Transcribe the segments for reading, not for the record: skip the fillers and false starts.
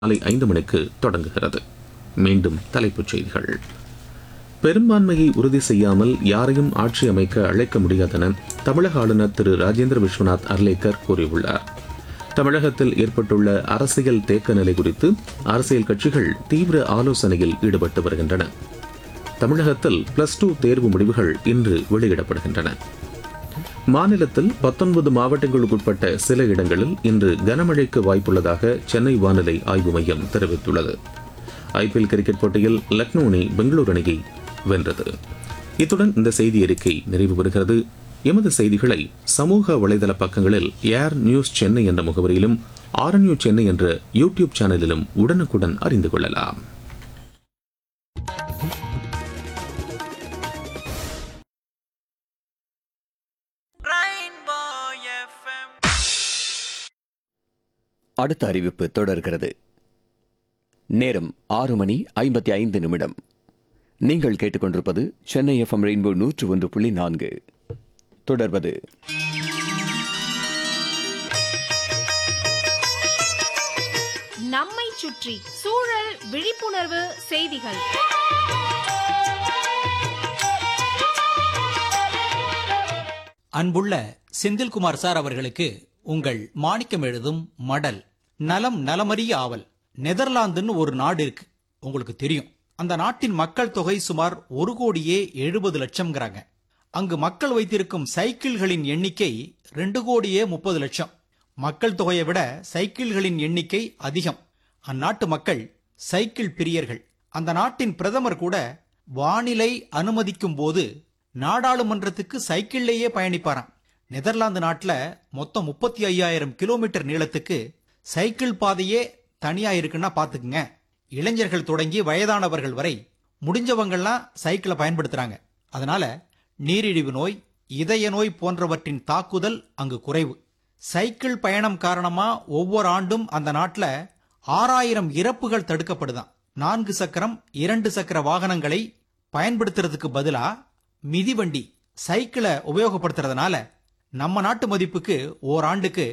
மாலை 5 மணிக்கு தொடங்குகிறது. மீண்டும் தலைப்புச் செய்திகள். பெரும்பான்மையை உறுதி செய்யாமல் யாரையும் ஆட்சி அமைக்க அழைக்க முடியாதென தமிழக ஆளுநர் திரு ராஜேந்திர விஸ்வநாத் அர்லேக்கர் கூறியுள்ளார். தமிழகத்தில் ஏற்பட்டுள்ள அரசியல் தேக்க நிலை குறித்து அரசியல் கட்சிகள் தீவிர ஆலோசனையில் ஈடுபட்டு வருகின்றன. தமிழகத்தில் +2 தேர்வு முடிவுகள் இன்று வெளியிடப்படுகின்றன. மாநிலத்தில் 19 மாவட்டங்களுக்குட்பட்ட சில இடங்களில் இன்று கனமழைக்கு வாய்ப்புள்ளதாக சென்னை வானிலை ஆய்வு மையம் தெரிவித்துள்ளது. IPL கிரிக்கெட் போட்டியில் லக்னோ அணி பெங்களூரு அணியை வென்றது. இத்துடன் இந்த செய்தி அறிக்கை நிறைவு பெறுகிறது. எமது செய்திகளை சமூக வலைதள பக்கங்களில் ஏர் நியூஸ் சென்னை என்ற முகவரியிலும் RNU சென்னை என்ற யூடியூப் சேனலிலும் உடனுக்குடன் அறிந்து கொள்ளலாம். அடுத்த அறிவிப்பு தொடர்கிறது. நேரம் 6:55. நீங்கள் கேட்டுக்கொண்டிருப்பது சென்னை FM ரெயின்போ 101.4. தொடர்வது நம்மை சுற்றி சூழல் விழிப்புணர்வு செய்திகள். அன்புள்ள செந்தில்குமார் சார் அவர்களுக்கு உங்கள் மாணிக்கம் எழுதும் மடல். நலம் நலமறிய ஆவல். நெதர்லாந்துன்னு ஒரு நாடு இருக்கு, உங்களுக்கு தெரியும். அந்த நாட்டின் மக்கள் தொகை சுமார் 1,70,00,000. அங்கு மக்கள் வைத்திருக்கும் சைக்கிள்களின் எண்ணிக்கை 2,30,00,000. மக்கள் தொகையை விட சைக்கிள்களின் எண்ணிக்கை அதிகம். அந்நாட்டு மக்கள் சைக்கிள் பிரியர்கள். அந்த நாட்டின் பிரதமர் கூட வானிலை அனுமதிக்கும் போது நாடாளுமன்றத்துக்கு சைக்கிள்லேயே பயணிப்பாராம். நெதர்லாந்து நாட்டில் மொத்தம் 35,000 கிலோமீட்டர் நீளத்துக்கு சைக்கிள் பாதையே தனியா இருக்குன்னா பாத்துக்குங்க. இளைஞர்கள் தொடங்கி வயதானவர்கள் வரை முடிஞ்சவங்கள்லாம் சைக்கிளை பயன்படுத்துறாங்க. அதனால நீரிழிவு நோய், இதய நோய் போன்றவற்றின் தாக்குதல் அங்கு குறைவு. சைக்கிள் பயணம் காரணமா ஒவ்வொரு ஆண்டும் அந்த நாட்டில் 6,000 இறப்புகள் தடுக்கப்படுதான். 4 சக்கரம் 2 சக்கர வாகனங்களை பயன்படுத்துறதுக்கு பதிலா மிதிவண்டி சைக்கிளை உபயோகப்படுத்துறதுனால நம்ம நாட்டு மதிப்புக்கு ஓராண்டுக்கு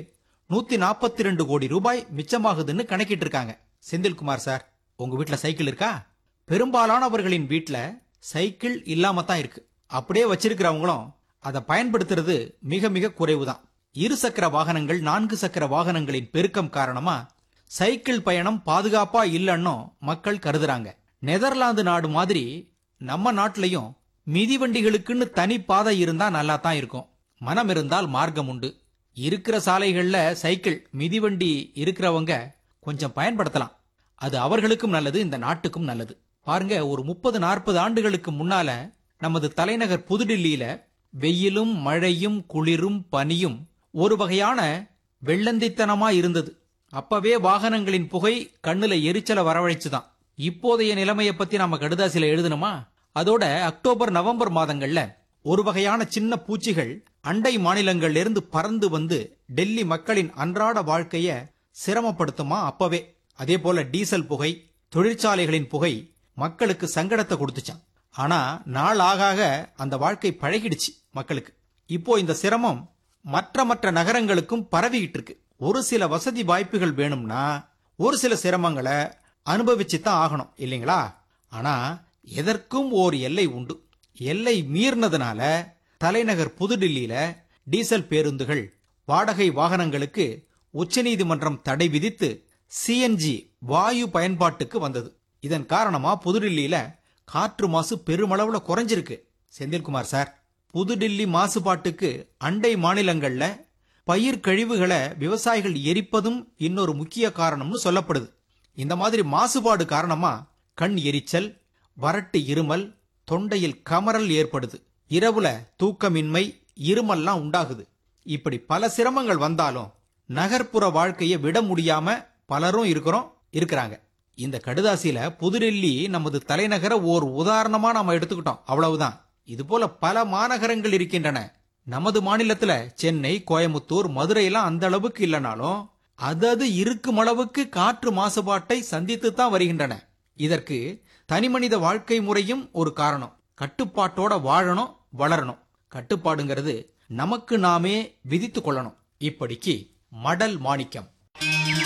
142 கோடி ரூபாய் மிச்சமாகுதுன்னு கணக்கிட்டு இருக்காங்க. செந்தில்குமார் சார், உங்க வீட்டுல சைக்கிள் இருக்கா? பெரும்பாலானவர்களின் வீட்டுல சைக்கிள் இல்லாம தான் இருக்கு. அப்படியே வச்சிருக்கிறவங்களும் அதை பயன்படுத்துறது மிக மிக குறைவுதான். 2 சக்கர வாகனங்கள் 4 சக்கர வாகனங்களின் பெருக்கம் காரணமா சைக்கிள் பயணம் பாதுகாப்பா இல்லைன்னு மக்கள் கருதுறாங்க. நெதர்லாந்து நாடு மாதிரி நம்ம நாட்டிலையும் மிதிவண்டிகளுக்குன்னு தனி பாதை இருந்தா நல்லா தான் இருக்கும். மனம் இருந்தால் மார்க்கம் உண்டு. இருக்கிற சாலைகள்ல சைக்கிள் மிதிவண்டி இருக்கிறவங்க கொஞ்சம் பயன்படுத்தலாம். அது அவர்களுக்கும் நல்லது, இந்த நாட்டுக்கும் நல்லது. பாருங்க, ஒரு 30-40 ஆண்டுகளுக்கு முன்னால நமது தலைநகர் புதுடில்லியில வெயிலும் மழையும் குளிரும் பனியும் ஒரு வகையான வெள்ளந்தித்தனமா இருந்தது. அப்பவே வாகனங்களின் புகை கண்ணுல எரிச்சல வரவழைச்சுதான். இப்போதைய நிலைமையை பத்தி நாம கடுதாசில எழுதணுமா? அதோட அக்டோபர் நவம்பர் மாதங்கள்ல ஒரு வகையான சின்ன பூச்சிகள் அண்டை மாநிலங்கள்ல இருந்து பறந்து வந்து டெல்லி மக்களின் அன்றாட வாழ்க்கைய சிரமப்படுத்துமா அப்பவே. அதே போல டீசல் புகை, தொழிற்சாலைகளின் புகை மக்களுக்கு சங்கடத்தை கொடுத்துச்சான். ஆனா நாள் ஆக அந்த வாழ்க்கை பழகிடுச்சு மக்களுக்கு. இப்போ இந்த சிரமம் மற்ற நகரங்களுக்கும் பரவிக்கிட்டு இருக்கு. ஒரு சில வசதி வாய்ப்புகள் வேணும்னா ஒரு சில சிரமங்களை அனுபவிச்சுதான் ஆகணும், இல்லைங்களா? ஆனா எதற்கும் ஓர் எல்லை உண்டு. எல்லை மீறினதுனால தலைநகர் புதுடில்லியில டீசல் பேருந்துகள், வாடகை வாகனங்களுக்கு உச்சநீதிமன்றம் தடை விதித்து CNG வாயு பயன்பாட்டுக்கு வந்தது. இதன் காரணமா புதுடில்லியில காற்று மாசு பெருமளவுல குறைஞ்சிருக்கு. செந்தில்குமார் சார், புதுடில்லி மாசுபாட்டுக்கு அண்டை மாநிலங்கள்ல பயிர் கழிவுகளை விவசாயிகள் எரிப்பதும் இன்னொரு முக்கிய காரணம்னு சொல்லப்படுது. இந்த மாதிரி மாசுபாடு காரணமா கண் எரிச்சல், வறட்டு இருமல், தொண்டையில் கமறல் ஏற்படுது. இரவுல தூக்கமின்மை, இருமல்லாம் உண்டாகுது. இப்படி பல சிரமங்கள் வந்தாலும் நகர்ப்புற வாழ்க்கையை விட முடியாம பலரும் இருக்கிறாங்க. இந்த கடுதாசியில புதுடில்லி நமது தலைநகர ஓர் உதாரணமா நாம எடுத்துக்கிட்டோம், அவ்வளவுதான். இது போல பல மாநகரங்கள் இருக்கின்றன. நமது மாநிலத்துல சென்னை, கோயமுத்தூர், மதுரை எல்லாம் அந்த அளவுக்கு இல்லைனாலும் அது இருக்கும் அளவுக்கு காற்று மாசுபாட்டை சந்தித்து தான் வருகின்றன. இதற்கு தனிமனித வாழ்க்கை முறையும் ஒரு காரணம். கட்டுப்பாட்டோட வாழணும், வளரணும். கட்டுப்பாடுங்கிறது நமக்கு நாமே விதித்து கொள்ளணும். இப்படிக்கு மடல் மாணிக்கம்.